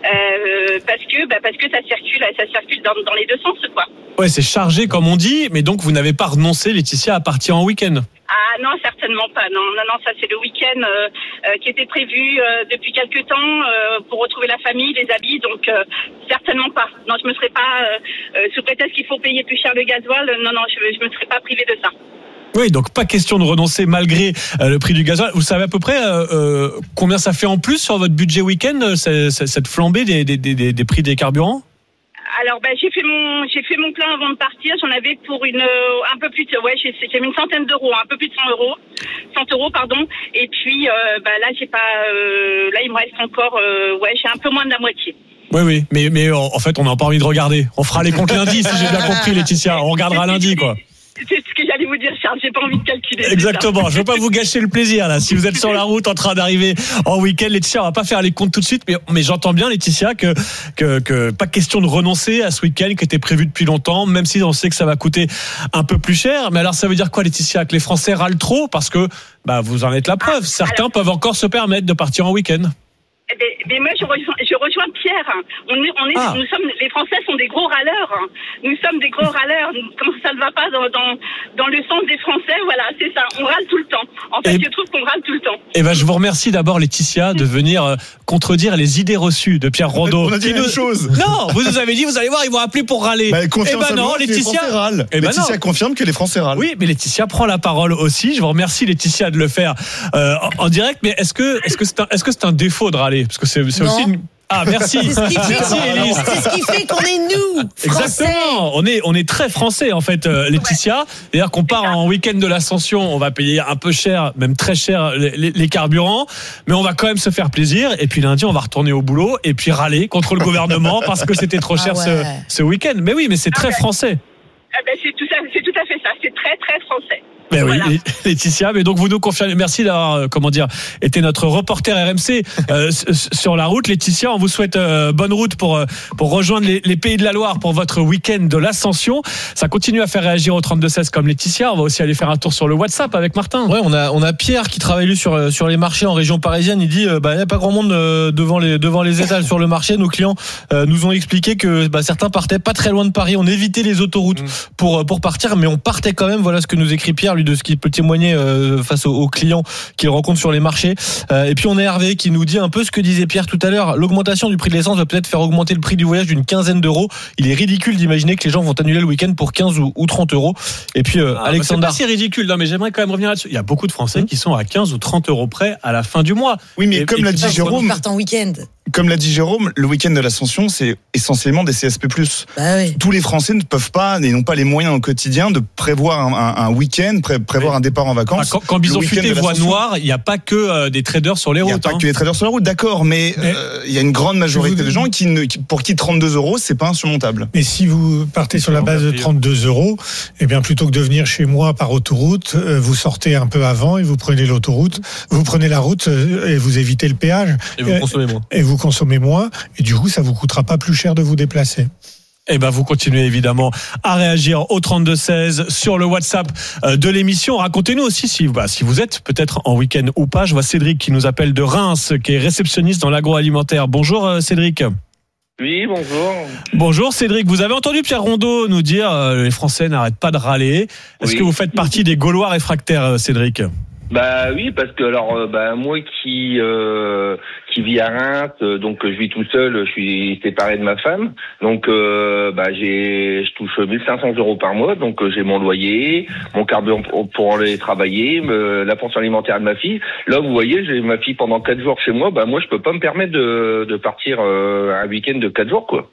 euh, parce que bah, parce que ça circule ça circule dans, dans les deux sens quoi. Ouais, c'est chargé comme on dit, mais donc vous n'avez pas renoncé, Laetitia, à partir en week-end? Ah non, certainement pas. Non, non, non, ça c'est le week-end euh, euh, qui était prévu euh, depuis quelques temps euh, pour retrouver la famille, les habits. Donc euh, certainement pas. Non, je me serais pas euh, euh, sous prétexte qu'il faut payer plus cher le gasoil. Non, non, je, je me serais pas privée de ça. Oui, donc pas question de renoncer malgré euh, le prix du gasoil. Vous savez à peu près euh, euh, combien ça fait en plus sur votre budget week-end, c'est, c'est, cette flambée des, des, des, des prix des carburants? Alors ben j'ai fait mon j'ai fait mon plein avant de partir. J'en avais pour une euh, un peu plus de, ouais j'ai, j'ai mis une centaine d'euros, un peu plus de cent euros, cent euros pardon. Et puis euh, ben là j'ai pas euh, là il me reste encore euh, ouais j'ai un peu moins de la moitié. Oui oui, mais mais en fait on n'a pas envie de regarder. On fera les comptes lundi si j'ai bien compris, Laetitia. On regardera lundi quoi. C'est ce que j'allais vous dire, Charles. J'ai pas envie de calculer. Exactement. Je veux pas vous gâcher le plaisir, là. Si vous êtes sur la route en train d'arriver en week-end, Laetitia, on va pas faire les comptes tout de suite, mais, mais j'entends bien, Laetitia, que, que, que pas question de renoncer à ce week-end qui était prévu depuis longtemps, même si on sait que ça va coûter un peu plus cher. Mais alors, ça veut dire quoi, Laetitia? Que les Français râlent trop? Parce que, bah, vous en êtes la preuve. Ah, Certains alors... peuvent encore se permettre de partir en week-end. Mais, mais moi, je rejoins, je rejoins Pierre. On est, on est, ah. nous sommes, les Français sont des gros râleurs. Nous sommes des gros râleurs. Quand ça ne va pas dans, dans, dans le sens des Français, voilà, c'est ça. On râle tout le temps. En fait, et, je trouve qu'on râle tout le temps. Eh ben, je vous remercie d'abord, Laetitia, de venir euh, contredire les idées reçues de Pierre Rondeau. On a dit la même chose. Non, vous nous avez dit, vous allez voir, ils vont appeler pour râler. Bah, eh ben non, Laetitia. Eh ben Laetitia non. confirme que les Français râlent. Oui, mais Laetitia prend la parole aussi. Je vous remercie, Laetitia, de le faire euh, en, en direct. Mais est-ce que, est-ce que c'est un, est-ce que c'est un défaut de râler? Parce que c'est, c'est aussi une... Ah, merci. C'est ce qui fait, merci, Élise. C'est ce qui fait qu'on est nous, Français. Exactement. On est, on est très français, en fait, euh, Laetitia. C'est-à-dire qu'on part en week-end de l'Ascension, on va payer un peu cher, même très cher, les, les, les carburants, mais on va quand même se faire plaisir. Et puis lundi, on va retourner au boulot et puis râler contre le gouvernement parce que c'était trop cher ah ouais. ce, ce week-end. Mais oui, mais c'est très français. Ah ben c'est tout ça, c'est tout à fait ça. C'est très, très français. Mais voilà. oui, Laetitia, mais donc vous nous confirmez, merci d'avoir, euh, comment dire, été notre reporter R M C euh, sur la route. Laetitia, on vous souhaite euh, bonne route pour euh, pour rejoindre les, les Pays de la Loire pour votre week-end de l'Ascension. Ça continue à faire réagir au trente-deux seize comme Laetitia. On va aussi aller faire un tour sur le WhatsApp avec Martin. Ouais, on a on a Pierre qui travaille lui sur sur les marchés en région parisienne. Il dit euh, bah il y a pas grand monde euh, devant les devant les étals sur le marché. Nos clients euh, nous ont expliqué que bah, certains partaient pas très loin de Paris. On évitait les autoroutes mmh. pour pour partir, mais on partait quand même. Voilà ce que nous écrit Pierre, lui, de ce qu'il peut témoigner euh, face aux, aux clients qu'il rencontre sur les marchés. Euh, et puis on a Hervé qui nous dit un peu ce que disait Pierre tout à l'heure. L'augmentation du prix de l'essence va peut-être faire augmenter le prix du voyage d'une quinzaine d'euros. Il est ridicule d'imaginer que les gens vont annuler le week-end pour quinze ou, ou trente euros. Et puis euh, ah, Alexandre, bah c'est pas si ridicule. Non, mais j'aimerais quand même revenir là-dessus. Il y a beaucoup de Français mmh. qui sont à quinze ou trente euros près à la fin du mois. Oui, mais et, comme et l'a dit Jérôme, ils partent en week-end. Comme l'a dit Jérôme, le week-end de l'Ascension, c'est essentiellement des C S P plus. Bah oui. Tous les Français ne peuvent pas et n'ont pas les moyens au quotidien de prévoir un, un, un week-end, pré- prévoir oui. un départ en vacances. Enfin, quand quand Bison Futé voit noir, il n'y a pas que euh, des traders sur les routes. Il n'y a pas hein. que des traders sur la route, d'accord, mais il euh, y a une grande majorité de gens qui ne, qui, pour qui trente-deux euros, c'est pas insurmontable. Mais si vous partez sur la base de trente-deux euros, eh bien plutôt que de venir chez moi par autoroute, euh, vous sortez un peu avant et vous prenez l'autoroute, vous prenez la route euh, et vous évitez le péage. Et vous consommez moins. Et vous consommez moins. Et du coup, ça vous coûtera pas plus cher de vous déplacer. Eh ben, vous continuez évidemment à réagir au trente-deux seize sur le WhatsApp de l'émission. Racontez-nous aussi si, bah, si vous êtes peut-être en week-end ou pas. Je vois Cédric qui nous appelle de Reims, qui est réceptionniste dans l'agroalimentaire. Bonjour Cédric. Oui, bonjour. Bonjour Cédric. Vous avez entendu Pierre Rondeau nous dire euh, les Français n'arrêtent pas de râler. Est-ce oui. que vous faites partie des Gaulois réfractaires, Cédric ? Bah oui, parce que alors euh, bah moi qui euh, qui vis à Reims, euh, donc je vis tout seul, je suis séparé de ma femme, donc euh, bah j'ai je touche mille cinq cents euros par mois, donc euh, j'ai mon loyer, mon carburant pour, pour aller travailler, me, la pension alimentaire de ma fille. Là vous voyez, j'ai ma fille pendant quatre jours chez moi, bah moi je peux pas me permettre de de partir euh, un week-end de quatre jours quoi.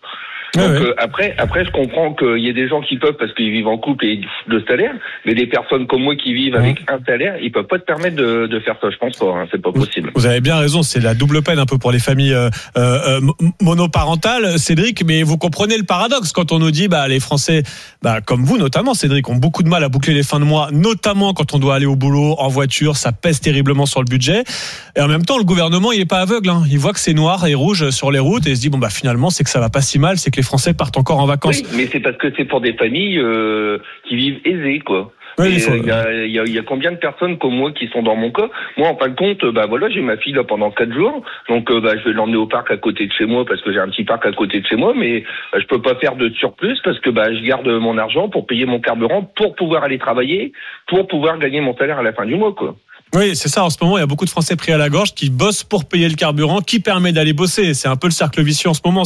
Donc Ouais, ouais. euh, après, après, je comprends qu'il y ait des gens qui peuvent parce qu'ils vivent en couple et de salaire, mais des personnes comme moi qui vivent avec un salaire, ils peuvent pas te permettre de, de faire ça. Je pense pas, hein, c'est pas possible. Vous avez bien raison, c'est la double peine un peu pour les familles euh, euh, monoparentales, Cédric. Mais vous comprenez le paradoxe quand on nous dit, bah les Français, bah comme vous notamment, Cédric, ont beaucoup de mal à boucler les fins de mois, notamment quand on doit aller au boulot en voiture, ça pèse terriblement sur le budget. Et en même temps, le gouvernement, il est pas aveugle, hein. Il voit que c'est noir et rouge sur les routes et il se dit bon bah finalement, c'est que ça va pas si mal, c'est que les Français partent encore en vacances. Oui, mais c'est parce que c'est pour des familles euh, qui vivent aisées, quoi. Oui, il il faut... y, a, il, y a, il y a combien de personnes comme moi qui sont dans mon cas? Moi, en fin de compte, bah voilà, j'ai ma fille là pendant quatre jours, donc bah je vais l'emmener au parc à côté de chez moi parce que j'ai un petit parc à côté de chez moi, mais bah, je peux pas faire de surplus parce que bah je garde mon argent pour payer mon carburant, pour pouvoir aller travailler, pour pouvoir gagner mon salaire à la fin du mois, quoi. Oui, c'est ça. En ce moment, il y a beaucoup de Français pris à la gorge qui bossent pour payer le carburant, qui permet d'aller bosser. C'est un peu le cercle vicieux en ce moment.